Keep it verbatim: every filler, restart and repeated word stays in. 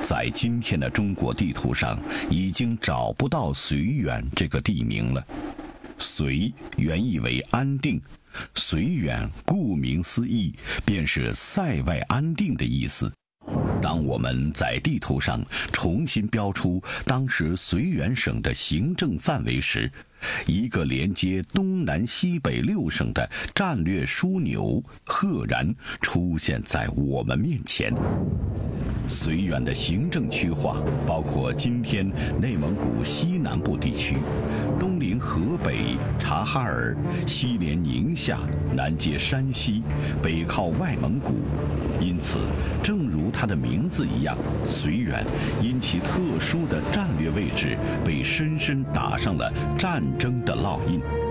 在今天的中国地图上，已经找不到绥远这个地名了。绥原意为安定，绥远顾名思义，便是塞外安定的意思。当我们在地图上重新标出当时绥远省的行政范围时，一个连接东南西北六省的战略枢纽赫然出现在我们面前。绥远的行政区划包括今天内蒙古西南部地区，东临河北、察哈尔，西连宁夏，南接山西，北靠外蒙古。因此，正如它的名字一样，绥远因其特殊的战略位置被深深打上了战争的烙印。